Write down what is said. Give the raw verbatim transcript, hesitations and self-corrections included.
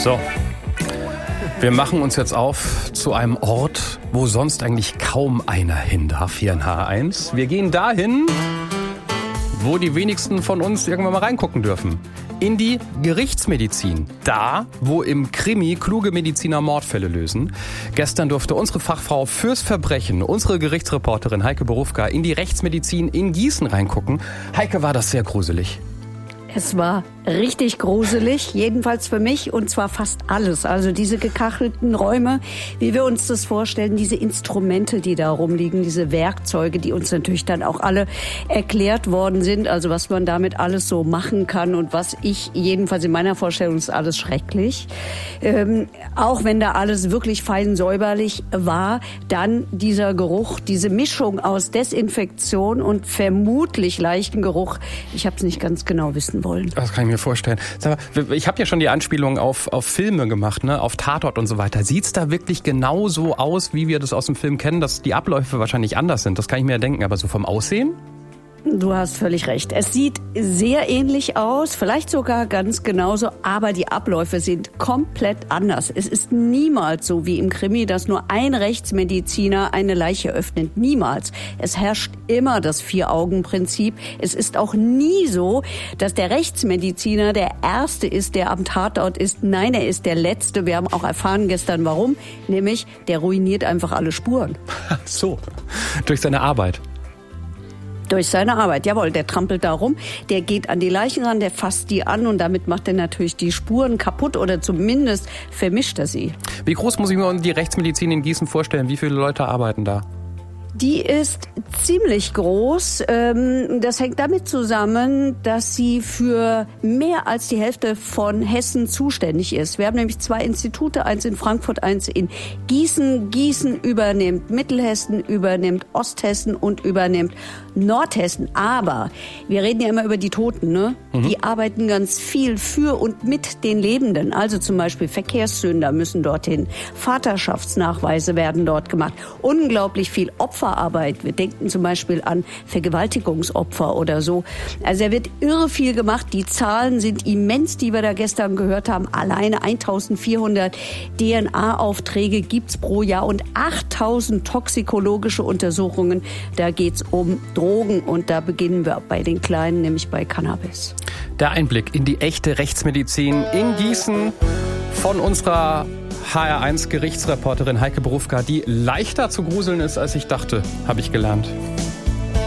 So, wir machen uns jetzt auf zu einem Ort, wo sonst eigentlich kaum einer hin darf, hier in H eins. Wir gehen dahin, wo die wenigsten von uns irgendwann mal reingucken dürfen. In die Gerichtsmedizin. Da, wo im Krimi kluge Mediziner Mordfälle lösen. Gestern durfte unsere Fachfrau fürs Verbrechen, unsere Gerichtsreporterin Heike Borufka, in die Rechtsmedizin in Gießen reingucken. Heike, war das sehr gruselig? Es war richtig gruselig, jedenfalls für mich, und zwar fast alles. Also diese gekachelten Räume, wie wir uns das vorstellen, diese Instrumente, die da rumliegen, diese Werkzeuge, die uns natürlich dann auch alle erklärt worden sind, also was man damit alles so machen kann und was ich, jedenfalls in meiner Vorstellung, ist alles schrecklich. Ähm, auch wenn da alles wirklich fein säuberlich war, dann dieser Geruch, diese Mischung aus Desinfektion und vermutlich leichten Geruch, ich habe es nicht ganz genau wissen wollen. Das kann ich mir vorstellen. Sag mal, ich habe ja schon die Anspielung auf, auf Filme gemacht, ne, auf Tatort und so weiter. Sieht's da wirklich genau so aus, wie wir das aus dem Film kennen, dass die Abläufe wahrscheinlich anders sind? Das kann ich mir ja denken, aber so vom Aussehen? Du hast völlig recht. Es sieht sehr ähnlich aus, vielleicht sogar ganz genauso, aber die Abläufe sind komplett anders. Es ist niemals so wie im Krimi, dass nur ein Rechtsmediziner eine Leiche öffnet. Niemals. Es herrscht immer das Vier-Augen-Prinzip. Es ist auch nie so, dass der Rechtsmediziner der Erste ist, der am Tatort ist. Nein, er ist der Letzte. Wir haben auch erfahren gestern, warum. Nämlich, der ruiniert einfach alle Spuren. So, durch seine Arbeit. Durch seine Arbeit, jawohl, der trampelt da rum, der geht an die Leichen ran, der fasst die an und damit macht er natürlich die Spuren kaputt oder zumindest vermischt er sie. Wie groß muss ich mir die Rechtsmedizin in Gießen vorstellen? Wie viele Leute arbeiten da? Die ist ziemlich groß. Das hängt damit zusammen, dass sie für mehr als die Hälfte von Hessen zuständig ist. Wir haben nämlich zwei Institute, eins in Frankfurt, eins in Gießen. Gießen übernimmt Mittelhessen, übernimmt Osthessen und übernimmt Nordhessen. Aber wir reden ja immer über die Toten, ne? Mhm. Die arbeiten ganz viel für und mit den Lebenden. Also zum Beispiel Verkehrssünder müssen dorthin. Vaterschaftsnachweise werden dort gemacht. Unglaublich viel Opferarbeit. Wir denken zum Beispiel an Vergewaltigungsopfer oder so. Also da wird irre viel gemacht. Die Zahlen sind immens, die wir da gestern gehört haben. Alleine eintausendvierhundert D N A-Aufträge gibt's pro Jahr und achttausend toxikologische Untersuchungen. Da geht's um Drogen und da beginnen wir bei den Kleinen, nämlich bei Cannabis. Der Einblick in die echte Rechtsmedizin in Gießen von unserer H R eins Gerichtsreporterin Heike Borufka, die leichter zu gruseln ist, als ich dachte, habe ich gelernt.